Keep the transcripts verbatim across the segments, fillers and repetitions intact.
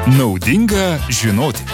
Naudinga žinoti.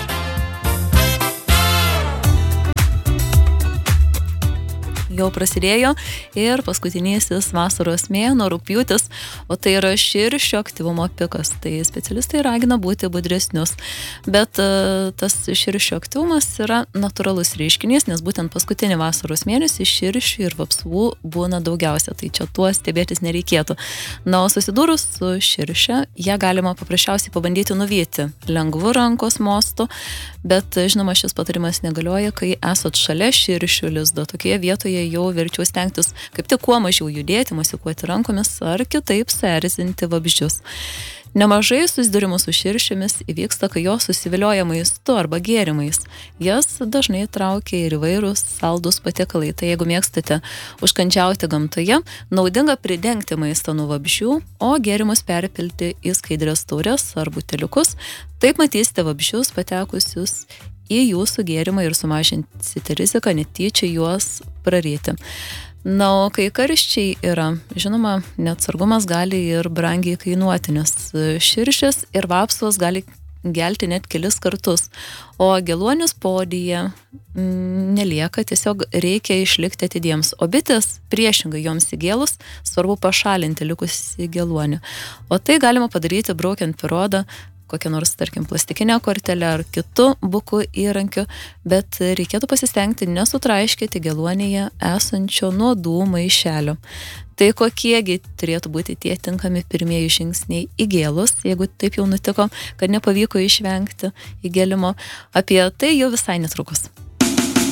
Jau prasidėjo ir paskutinysis vasaros mėnuo rugpjūtis, o tai yra širšio aktyvumo pikas. Tai specialistai ragina būti budresnius. Bet uh, tas širšio aktyvumas yra natūralus reiškinys, nes būtent paskutinį vasaros mėnesį širšių ir vapsvų būna daugiausia. Tai čia tuo stebėtis nereikėtų. Na, o susidūrus su širšia, ją galima paprasčiausiai pabandyti nuvyti lengvu rankos mostu, bet žinoma, šis patarimas negalioja, kai esat šalia širšių lizdo. Tokioje vietoje jau verčiau stengtis kaip tik kuo mažiau judėti, mosikuoti rankomis ar kitaip suerzinti vabzdžius. Nemažai susidūrimų su širšėmis įvyksta, kai jos susivilioja maistu arba gėrimais. Jas dažnai traukia ir įvairūs saldūs patiekalai. Tai jeigu mėgstate užkandžiauti gamtoje, naudinga pridengti maistą nuo vabzdžių, o gėrimus perpilti į skaidrias taures ar buteliukus. Taip matysite vabzdžius patekusius į jūsų gėrimą ir sumažinsite riziką netyčia juos praryti. Na, o kai karščiai yra, žinoma, neatsargumas gali ir brangiai kainuoti, nes širšės ir vapsvos gali gelti net kelis kartus, o geluonis podyje mm, nelieka, tiesiog reikia išlikti atidiems. O bitės, priešingai joms įgėlus, svarbu pašalinti likusį geluonį. O tai galima padaryti braukiant per odą, kokią nors, tarkim, plastikinę kortelę ar kitų bukų įrankių, bet reikėtų pasistengti nesutraiškyti geluonėje esančio nuodų maišelio. Tai kokiegi turėtų būti tie tinkami pirmieji žingsniai įgėlus, jeigu taip jau nutiko, kad nepavyko išvengti įgėlimo. Apie tai jau visai netrukus.